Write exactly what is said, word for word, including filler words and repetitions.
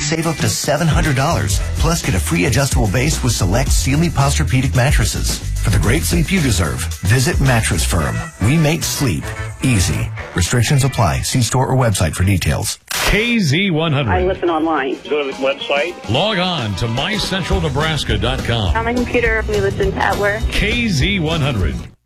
Save up to seven hundred dollars. Plus, get a free adjustable base with select Sealy Posturepedic mattresses. For the great sleep you deserve, visit Mattress Firm. We make sleep easy. Restrictions apply. See store or website for details. K Z one hundred. I listen online. Go to the website. Log on to my central nebraska dot com. On my computer, we listen at work. K Z one hundred.